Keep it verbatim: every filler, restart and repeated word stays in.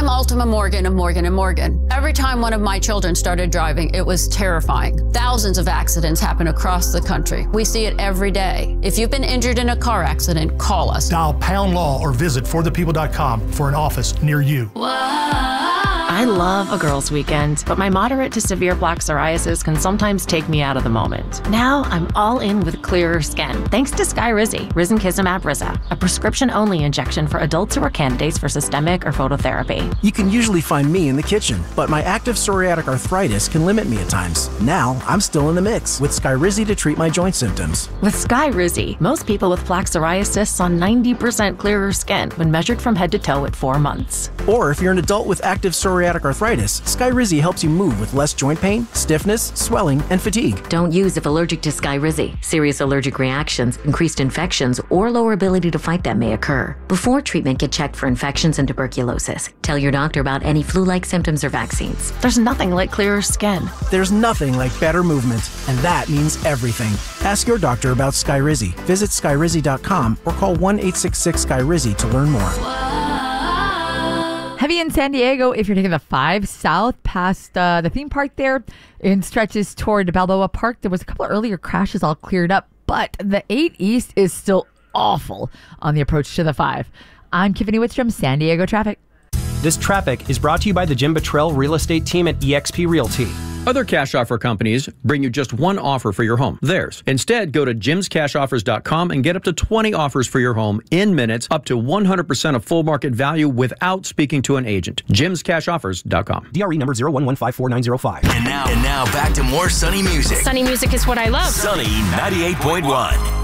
I'm Ultima Morgan of Morgan and Morgan. Every time one of my children started driving, it was terrifying. Thousands of accidents happen across the country. We see it every day. If you've been injured in a car accident, call us. Dial pound law or visit for the people dot com for an office near you. Whoa. I love a girls' weekend, but my moderate to severe plaque psoriasis can sometimes take me out of the moment. Now I'm all in with clearer skin, thanks to Skyrizi, Risankizumab Riza, a prescription-only injection for adults who are candidates for systemic or phototherapy. You can usually find me in the kitchen, but my active psoriatic arthritis can limit me at times. Now I'm still in the mix with Skyrizi to treat my joint symptoms. With Skyrizi, most people with plaque psoriasis saw ninety percent clearer skin when measured from head to toe at four months. Or if you're an adult with active psoriatic arthritis, Skyrizi helps you move with less joint pain, stiffness, swelling, and fatigue. Don't use if allergic to Skyrizi. Serious allergic reactions, increased infections, or lower ability to fight them may occur. Before treatment, get checked for infections and tuberculosis. Tell your doctor about any flu-like symptoms or vaccines. There's nothing like clearer skin. There's nothing like better movement, and that means everything. Ask your doctor about Skyrizi. Visit Skyrizi dot com or call one eight six six Skyrizi to learn more. Heavy in San Diego if you're taking the five south past uh, the theme park there in stretches toward Balboa Park. There was a couple of earlier crashes all cleared up, but the eight east is still awful on the approach to the five. I'm Tiffany Wittstrom, San Diego Traffic. This traffic is brought to you by the Jim Buttrell Real Estate Team at E X P Realty. Other cash offer companies bring you just one offer for your home, theirs. Instead, go to jims cash offers dot com and get up to twenty offers for your home in minutes, up to one hundred percent of full market value without speaking to an agent. jims cash offers dot com. D R E number zero one one five four nine zero five. And now, and now back to more Sunny music. Sunny music is what I love. Sunny ninety-eight point one.